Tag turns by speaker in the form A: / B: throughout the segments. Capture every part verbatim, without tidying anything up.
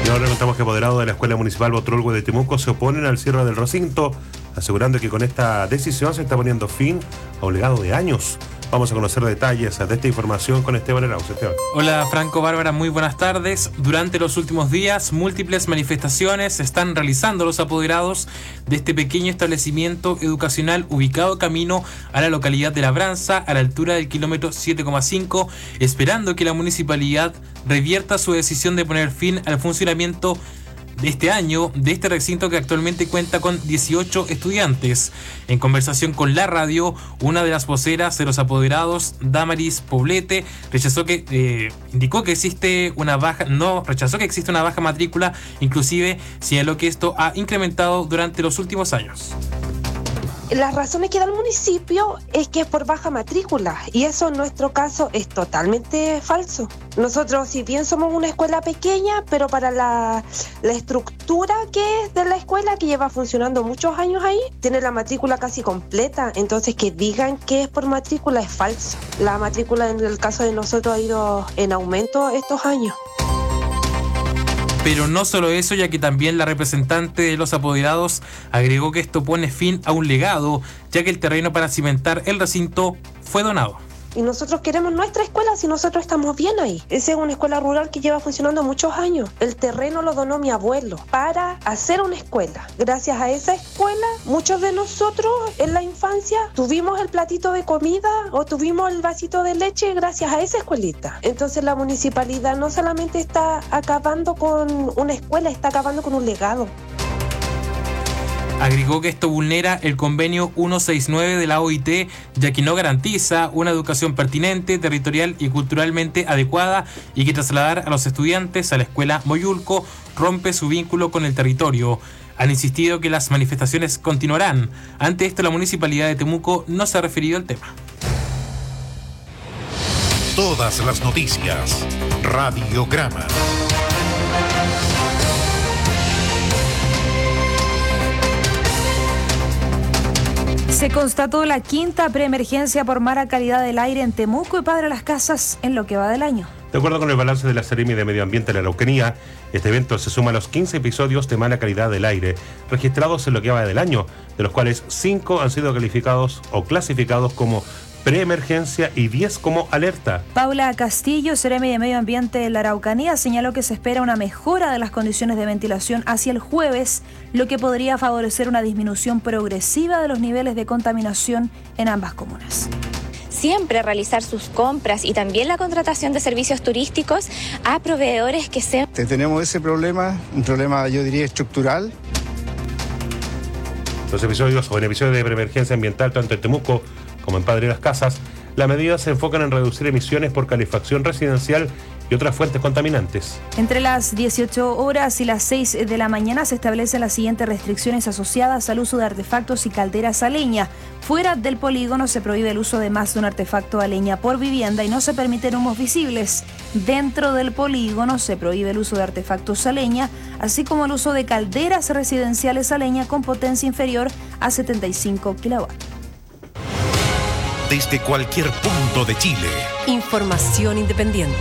A: Ahora contamos que apoderados de la Escuela Municipal Botrolgüe de Temuco se oponen al cierre del recinto, asegurando que con esta decisión se está poniendo fin a un legado de años. Vamos a conocer detalles de esta información con Esteban Erauz. Esteban.
B: Hola Franco, Bárbara, muy buenas tardes. Durante los últimos días, múltiples manifestaciones se están realizando los apoderados de este pequeño establecimiento educacional ubicado camino a la localidad de Labranza, a la altura del kilómetro siete coma cinco, esperando que la municipalidad revierta su decisión de poner fin al funcionamiento de este año de este recinto que actualmente cuenta con dieciocho estudiantes. En conversación con la radio, una de las voceras de los apoderados, Damaris Poblete, rechazó que eh, indicó que existe una baja, no rechazó que existe una baja matrícula, inclusive señaló que esto ha incrementado durante los últimos años.
C: Las razones que da el municipio es que es por baja matrícula, y eso en nuestro caso es totalmente falso. Nosotros, si bien somos una escuela pequeña, pero para la, la estructura que es de la escuela, que lleva funcionando muchos años ahí, tiene la matrícula casi completa. Entonces, que digan que es por matrícula es falso. La matrícula en el caso de nosotros ha ido en aumento estos años.
B: Pero no solo eso, ya que también la representante de los apoderados agregó que esto pone fin a un legado, ya que el terreno para cimentar el recinto fue donado.
C: Y nosotros queremos nuestra escuela si nosotros estamos bien ahí. Esa es una escuela rural que lleva funcionando muchos años. El terreno lo donó mi abuelo para hacer una escuela. Gracias a esa escuela, muchos de nosotros en la infancia tuvimos el platito de comida o tuvimos el vasito de leche gracias a esa escuelita. Entonces la municipalidad no solamente está acabando con una escuela, está acabando con un legado.
B: Agregó que esto vulnera el convenio ciento sesenta y nueve de la O I T, ya que no garantiza una educación pertinente, territorial y culturalmente adecuada, y que trasladar a los estudiantes a la escuela Moyulco rompe su vínculo con el territorio. Han insistido que las manifestaciones continuarán. Ante esto, la Municipalidad de Temuco no se ha referido al tema.
D: Todas las noticias. Radiograma.
E: Se constató la quinta preemergencia por mala calidad del aire en Temuco y Padre Las Casas en lo que va del año.
A: De acuerdo con el balance de la Seremi de Medio Ambiente de la Araucanía, este evento se suma a los quince episodios de mala calidad del aire registrados en lo que va del año, de los cuales cinco han sido calificados o clasificados como preemergencia y diez como alerta.
E: Paula Castillo, Seremi de Medio Ambiente de la Araucanía, señaló que se espera una mejora de las condiciones de ventilación hacia el jueves, lo que podría favorecer una disminución progresiva de los niveles de contaminación en ambas comunas.
F: Siempre realizar sus compras y también la contratación de servicios turísticos a proveedores que sean...
G: Tenemos ese problema, un problema yo diría estructural.
A: Los episodios o en episodios de preemergencia ambiental tanto en Temuco como en Padre Las Casas, las medidas se enfocan en reducir emisiones por calefacción residencial y otras fuentes contaminantes.
E: Entre las dieciocho horas y las seis de la mañana se establecen las siguientes restricciones asociadas al uso de artefactos y calderas a leña. Fuera del polígono se prohíbe el uso de más de un artefacto a leña por vivienda y no se permiten humos visibles. Dentro del polígono se prohíbe el uso de artefactos a leña, así como el uso de calderas residenciales a leña con potencia inferior a setenta y cinco kilovatios.
D: Desde cualquier punto de Chile.
H: Información independiente.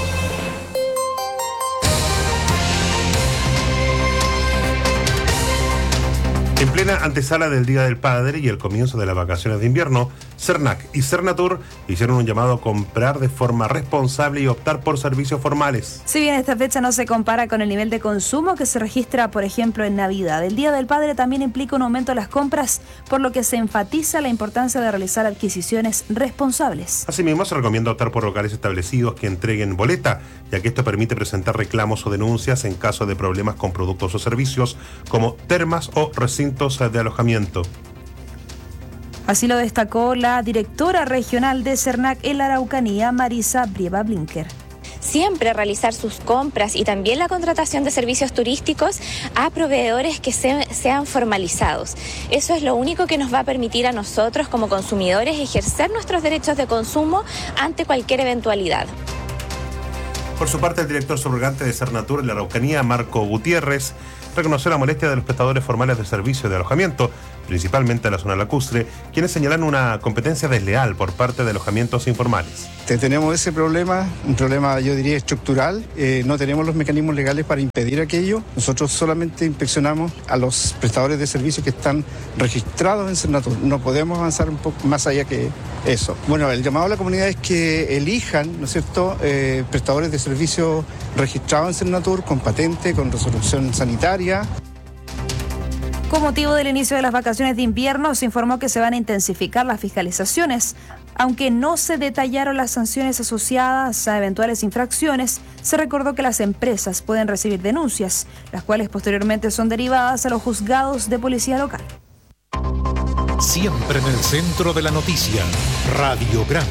A: En plena antesala del Día del Padre y el comienzo de las vacaciones de invierno, Cernac y Cernatur hicieron un llamado a comprar de forma responsable y optar por servicios formales.
E: Si bien esta fecha no se compara con el nivel de consumo que se registra, por ejemplo, en Navidad, el Día del Padre también implica un aumento de las compras, por lo que se enfatiza la importancia de realizar adquisiciones responsables.
A: Asimismo, se recomienda optar por locales establecidos que entreguen boleta, ya que esto permite presentar reclamos o denuncias en caso de problemas con productos o servicios como termas o recintos de alojamiento.
E: Así lo destacó la directora regional de Cernac en la Araucanía, Marisa Brieva Blinker.
F: Siempre realizar sus compras y también la contratación de servicios turísticos a proveedores que se, sean formalizados. Eso es lo único que nos va a permitir a nosotros como consumidores ejercer nuestros derechos de consumo ante cualquier eventualidad.
A: Por su parte, el director subrogante de Sernatur en la Araucanía, Marco Gutiérrez, reconoció la molestia de los prestadores formales de servicio de alojamiento, principalmente en la zona lacustre, quienes señalan una competencia desleal por parte de alojamientos informales.
G: Tenemos ese problema, un problema yo diría estructural, eh, no tenemos los mecanismos legales para impedir aquello, nosotros solamente inspeccionamos a los prestadores de servicios que están registrados en Sernatur, no podemos avanzar un poco más allá que eso. Bueno, el llamado a la comunidad es que elijan, ¿no es cierto?, eh, prestadores de servicios registrados en Sernatur con patente, con resolución sanitaria.
E: Con motivo del inicio de las vacaciones de invierno, se informó que se van a intensificar las fiscalizaciones. Aunque no se detallaron las sanciones asociadas a eventuales infracciones, se recordó que las empresas pueden recibir denuncias, las cuales posteriormente son derivadas a los juzgados de policía local.
D: Siempre en el centro de la noticia, Radiograma.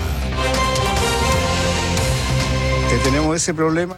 G: Tenemos ese problema.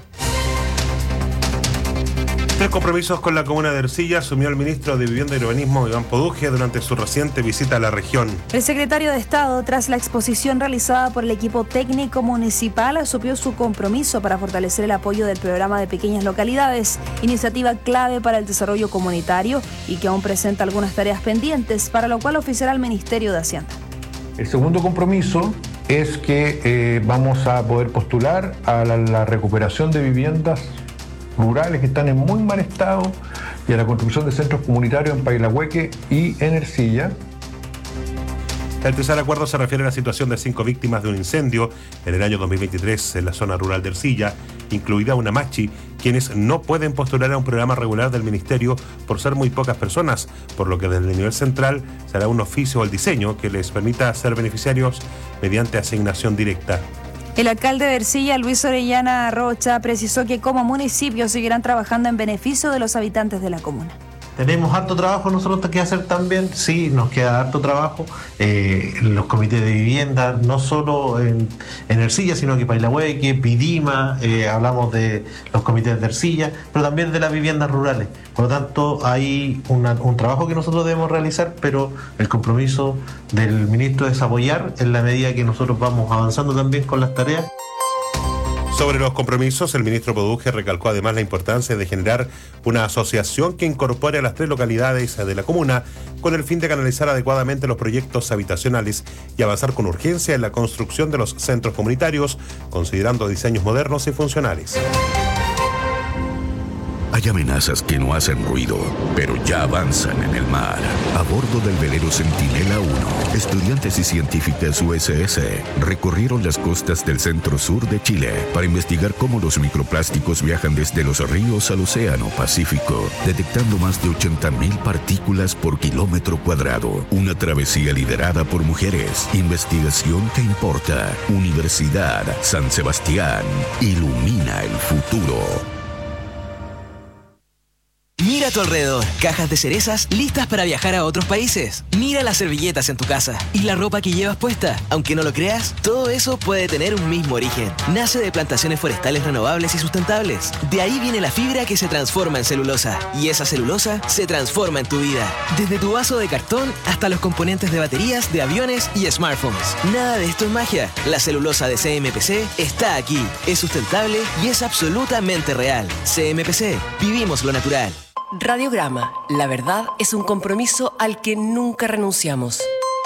A: Tres compromisos con la comuna de Ercilla asumió el ministro de Vivienda y Urbanismo, Iván Poduje, durante su reciente visita a la región.
E: El secretario de Estado, tras la exposición realizada por el equipo técnico municipal, asumió su compromiso para fortalecer el apoyo del programa de pequeñas localidades, iniciativa clave para el desarrollo comunitario y que aún presenta algunas tareas pendientes, para lo cual oficiará al Ministerio de Hacienda.
I: El segundo compromiso es que eh, vamos a poder postular a la, la recuperación de viviendas rurales que están en muy mal estado y a la construcción de centros comunitarios en Pailahueque y en Ercilla.
A: El tercer acuerdo se refiere a la situación de cinco víctimas de un incendio en el año dos mil veintitrés en la zona rural de Ercilla, incluida una machi, quienes no pueden postular a un programa regular del Ministerio por ser muy pocas personas, por lo que desde el nivel central se hará un oficio al diseño que les permita ser beneficiarios mediante asignación directa.
E: El alcalde de Ercilla, Luis Orellana Rocha, precisó que como municipio seguirán trabajando en beneficio de los habitantes de la comuna.
J: Tenemos harto trabajo nosotros que hacer también, sí, nos queda harto trabajo. Eh, los comités de vivienda, no solo en, en Ercilla, sino que Pailahueque, Pidima, eh, hablamos de los comités de Ercilla, pero también de las viviendas rurales. Por lo tanto, hay una, un trabajo que nosotros debemos realizar, pero el compromiso del ministro es apoyar en la medida que nosotros vamos avanzando también con las tareas.
A: Sobre los compromisos, el ministro Poduje recalcó además la importancia de generar una asociación que incorpore a las tres localidades de la comuna con el fin de canalizar adecuadamente los proyectos habitacionales y avanzar con urgencia en la construcción de los centros comunitarios, considerando diseños modernos y funcionales.
K: Hay amenazas que no hacen ruido, pero ya avanzan en el mar. A bordo del velero Centinela uno, estudiantes y científicas U S S recorrieron las costas del centro-sur de Chile para investigar cómo los microplásticos viajan desde los ríos al océano Pacífico, detectando más de ochenta mil partículas por kilómetro cuadrado. Una travesía liderada por mujeres. Investigación que importa. Universidad San Sebastián. Ilumina el futuro.
L: Mira a tu alrededor, cajas de cerezas listas para viajar a otros países. Mira las servilletas en tu casa y la ropa que llevas puesta. Aunque no lo creas, todo eso puede tener un mismo origen. Nace de plantaciones forestales renovables y sustentables. De ahí viene la fibra que se transforma en celulosa. Y esa celulosa se transforma en tu vida. Desde tu vaso de cartón hasta los componentes de baterías, de aviones y smartphones. Nada de esto es magia. La celulosa de C M P C está aquí. Es sustentable y es absolutamente real. C M P C. Vivimos lo natural.
H: Radiograma. La verdad es un compromiso al que nunca renunciamos.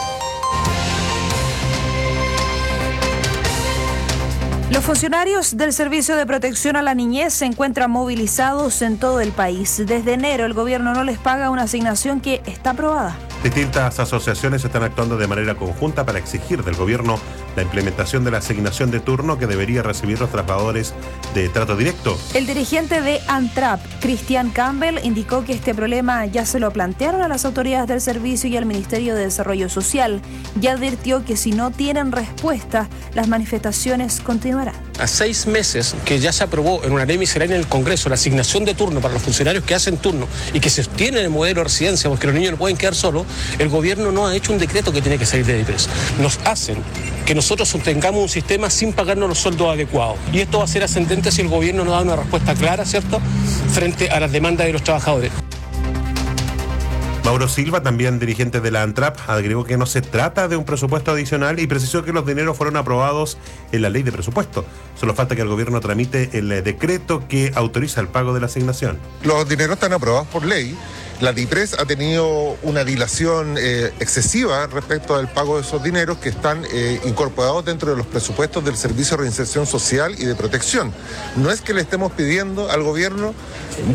E: Los funcionarios del Servicio de Protección a la Niñez se encuentran movilizados en todo el país. Desde enero el gobierno no les paga una asignación que está aprobada.
A: Distintas asociaciones están actuando de manera conjunta para exigir del gobierno la implementación de la asignación de turno que debería recibir los trabajadores de trato directo.
E: El dirigente de ANTRAP, Christian Campbell, indicó que este problema ya se lo plantearon a las autoridades del servicio y al Ministerio de Desarrollo Social, y advirtió que si no tienen respuesta, las manifestaciones continuarán.
M: A seis meses que ya se aprobó en una ley miscelánea en el Congreso la asignación de turno para los funcionarios que hacen turno y que se sostienen el modelo de residencia porque los niños no pueden quedar solos, el gobierno no ha hecho un decreto que tiene que salir de I P R E S. Nos hacen que nosotros tengamos un sistema sin pagarnos los sueldos adecuados. Y esto va a ser ascendente si el gobierno no da una respuesta clara, ¿cierto?, frente a las demandas de los trabajadores.
A: Mauro Silva, también dirigente de la ANTRAP, agregó que no se trata de un presupuesto adicional y precisó que los dineros fueron aprobados en la ley de presupuesto. Solo falta que el gobierno tramite el decreto que autoriza el pago de la asignación.
N: Los dineros están aprobados por ley. La DIPRES ha tenido una dilación eh, excesiva respecto al pago de esos dineros que están eh, incorporados dentro de los presupuestos del Servicio de Reinserción Social y de Protección. No es que le estemos pidiendo al gobierno